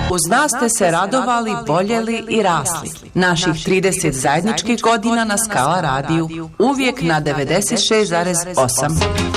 Uz nas ste se radovali, voljeli i rasli. Naših 30 zajedničkih godina na Skala radiju. Uvijek na 96,8.